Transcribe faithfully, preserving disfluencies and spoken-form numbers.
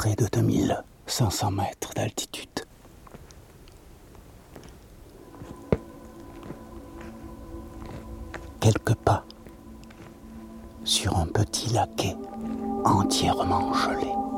près de deux mille cinq cents mètres d'altitude. Quelques pas sur un petit laquais entièrement gelé.